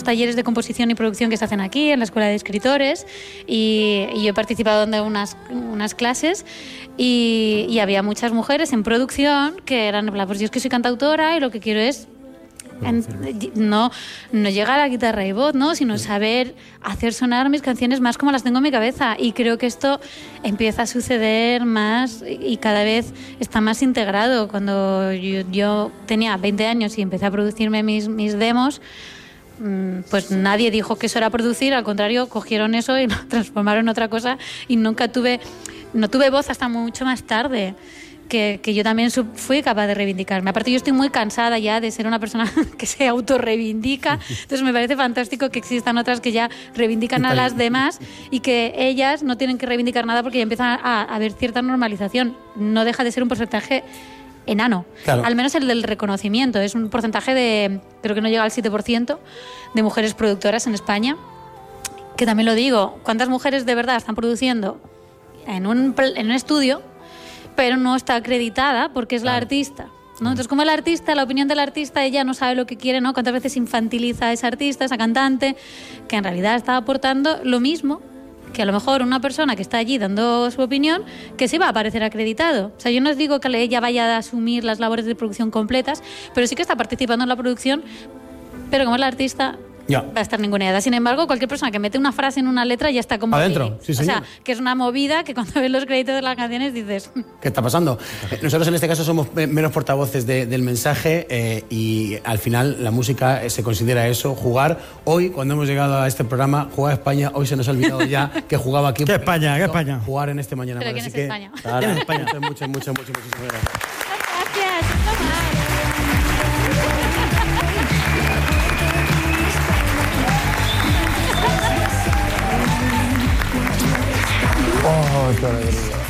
unos talleres de composición y producción que se hacen aquí, en la Escuela de Escritores, y yo he participado en unas clases y había muchas mujeres en producción que eran, pues yo es que soy cantautora y lo que quiero es no llegar a la guitarra y voz, ¿no? Sino saber hacer sonar mis canciones más como las tengo en mi cabeza, y creo que esto empieza a suceder más y cada vez está más integrado. Cuando yo tenía 20 años y empecé a producirme mis demos, pues nadie dijo que eso era producir, al contrario, cogieron eso y lo transformaron en otra cosa, y no tuve voz hasta mucho más tarde. Que yo también fui capaz de reivindicarme. Aparte, yo estoy muy cansada ya de ser una persona que se autorreivindica. Entonces me parece fantástico que existan otras que ya reivindican a las demás y que ellas no tienen que reivindicar nada porque ya empiezan a haber cierta normalización. No deja de ser un porcentaje enano. Claro. Al menos el del reconocimiento. Es un porcentaje de, creo que no llega al 7% de mujeres productoras en España. Que también lo digo, ¿cuántas mujeres de verdad están produciendo en un estudio, pero no está acreditada porque es la artista, ¿no? Entonces, como el artista, la opinión del artista, ella no sabe lo que quiere, ¿no? Cuántas veces infantiliza a esa artista, esa cantante, que en realidad está aportando lo mismo que a lo mejor una persona que está allí dando su opinión, que sí va a aparecer acreditado. O sea, yo no os digo que ella vaya a asumir las labores de producción completas, pero sí que está participando en la producción, pero como es la artista, va a estar ninguneada. Sin embargo, cualquier persona que mete una frase en una letra ya está como adentro. Sí, señor. O sea, que es una movida que cuando ves los créditos de las canciones dices... ¿Qué está pasando? Nosotros en este caso somos menos portavoces del mensaje y al final la música se considera eso, jugar. Hoy, cuando hemos llegado a este programa, jugar a España, hoy se nos ha olvidado ya que jugaba aquí. ¿Qué España? ¿Qué España? Jugar en este Mañana Pero Más. ¿quién es España? Claro, España. Muchísimas gracias. Gracias. Oh, qué alegría.